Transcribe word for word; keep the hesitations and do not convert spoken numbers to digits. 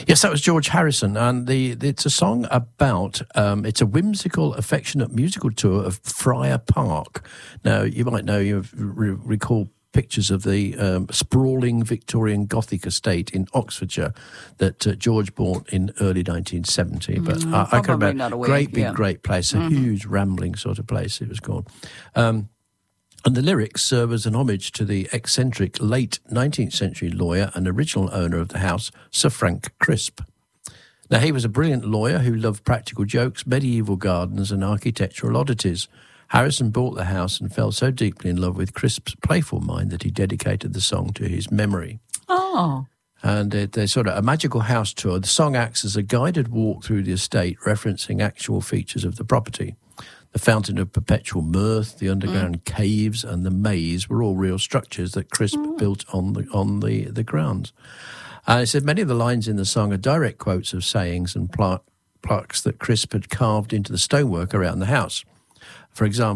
Yes, that was George Harrison, and the, it's a song about, um, it's a whimsical, affectionate musical tour of Friar Park. Now, you might know, you re- recall pictures of the um, sprawling Victorian Gothic estate in Oxfordshire that uh, George bought in early nineteen seventy. But Mm, I, I can probably remember, not aware, great big, yeah. great place, a Mhm. huge rambling sort of place it was called. Um, And the lyrics serve as an homage to the eccentric late nineteenth century lawyer and original owner of the house, Sir Frank Crisp. Now, he was a brilliant lawyer who loved practical jokes, medieval gardens and architectural oddities. Harrison bought the house and fell so deeply in love with Crisp's playful mind that he dedicated the song to his memory. Oh. And it, there's sort of a magical house tour. The song acts as a guided walk through the estate, referencing actual features of the property. The Fountain of Perpetual Mirth, the underground mm. caves, and the maze were all real structures that Crisp mm. built on the on the, the grounds. And it said many of the lines in the song are direct quotes of sayings and pla- plaques that Crisp had carved into the stonework around the house. For example,